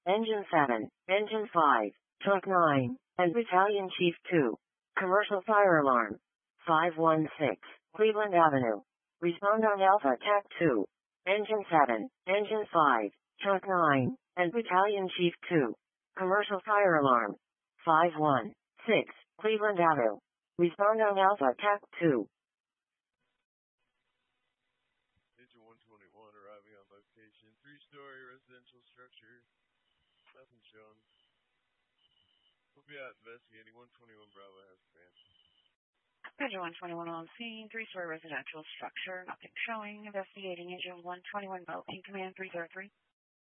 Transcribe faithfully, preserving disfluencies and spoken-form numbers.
Engine seven, Engine five, Truck nine, and Battalion Chief two. Commercial fire alarm. five one six, Cleveland Avenue. Respond on Alpha Attack two. Engine seven, Engine five, Truck nine, and Battalion Chief two. Commercial fire alarm. five one six, Cleveland Avenue. Respond on Alpha Attack two. Engine one twenty-one arriving on location. Three-story residential structure. Nothing shown. We'll be out investigating. one twenty-one Bravo has advanced. Engine one twenty-one on scene. Three-story residential structure. Nothing showing. Investigating Engine one twenty-one Bravo. Team Command three zero three.